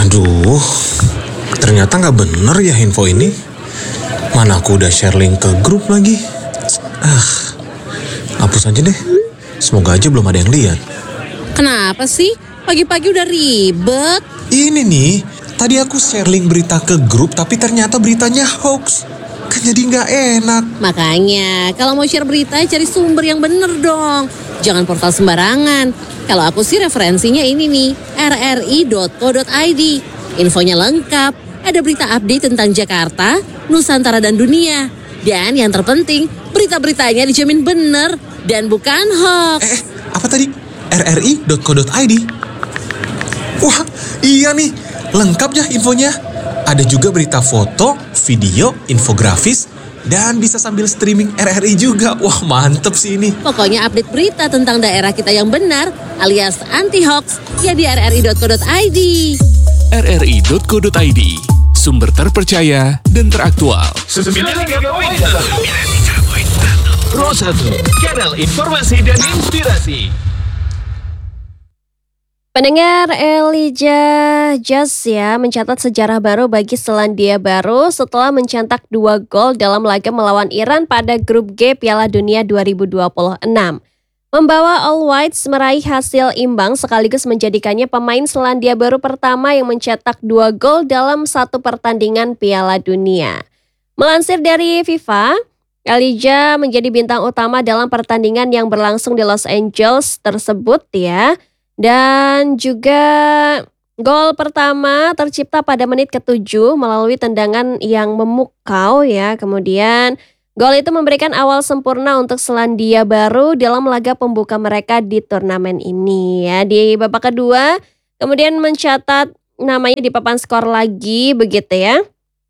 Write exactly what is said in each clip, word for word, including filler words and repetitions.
Aduh, ternyata nggak bener ya info ini. Mana aku udah share link ke grup lagi. Ah, hapus aja deh. Semoga aja belum ada yang lihat. Kenapa sih? Pagi-pagi udah ribet. Ini nih, tadi aku share link berita ke grup tapi ternyata beritanya hoax. Kan jadi nggak enak. Makanya, kalau mau share berita cari sumber yang bener dong. Jangan portal sembarangan. Kalau aku sih referensinya ini nih, r r i dot co dot i d. Infonya lengkap, ada berita update tentang Jakarta, Nusantara dan dunia. Dan yang terpenting, berita-beritanya dijamin bener dan bukan hoax. Eh, eh apa tadi? r r i dot co dot i d. Wah, iya nih, lengkap ya infonya. Ada juga berita foto, video, infografis, dan bisa sambil streaming R R I juga. Wah, mantep sih ini. Pokoknya update berita tentang daerah kita yang benar alias anti-hoax ya di r r i dot co dot i d. r r i dot co dot i d, sumber terpercaya dan teraktual. sembilan puluh tiga koma satu Pro satu, kanal informasi dan inspirasi. Pendengar, Elijah Jasya mencatat sejarah baru bagi Selandia Baru setelah mencetak dua gol dalam laga melawan Iran pada grup G Piala Dunia dua ribu dua puluh enam. Membawa All Whites meraih hasil imbang sekaligus menjadikannya pemain Selandia Baru pertama yang mencetak dua gol dalam satu pertandingan Piala Dunia. Melansir dari FIFA, Elijah menjadi bintang utama dalam pertandingan yang berlangsung di Los Angeles tersebut ya. Dan juga gol pertama tercipta pada menit ketujuh melalui tendangan yang memukau ya. Kemudian gol itu memberikan awal sempurna untuk Selandia Baru dalam laga pembuka mereka di turnamen ini ya. Di babak kedua kemudian mencatat namanya di papan skor lagi begitu ya.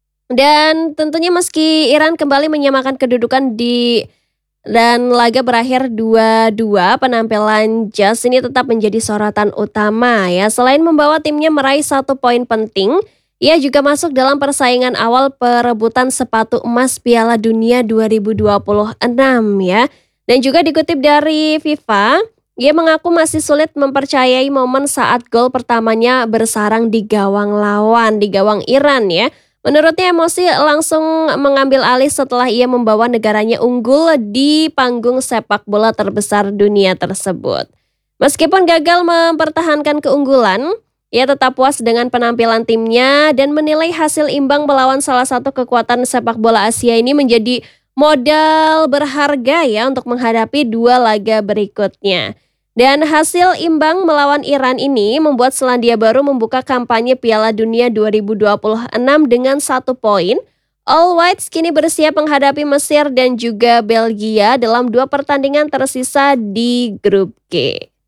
Dan tentunya meski Iran kembali menyamakan kedudukan di dan laga berakhir dua dua, penampilan Jas ini tetap menjadi sorotan utama ya. Selain membawa timnya meraih satu poin penting, ia juga masuk dalam persaingan awal perebutan sepatu emas Piala Dunia dua ribu dua puluh enam ya. Dan juga dikutip dari FIFA, ia mengaku masih sulit mempercayai momen saat gol pertamanya bersarang di gawang lawan, di gawang Iran ya. Menurutnya emosi langsung mengambil alih setelah ia membawa negaranya unggul di panggung sepak bola terbesar dunia tersebut. Meskipun gagal mempertahankan keunggulan, ia tetap puas dengan penampilan timnya dan menilai hasil imbang melawan salah satu kekuatan sepak bola Asia ini menjadi modal berharga ya untuk menghadapi dua laga berikutnya. Dan hasil imbang melawan Iran ini membuat Selandia Baru membuka kampanye Piala Dunia dua ribu dua puluh enam dengan satu poin. All Whites kini bersiap menghadapi Mesir dan juga Belgia dalam dua pertandingan tersisa di grup G.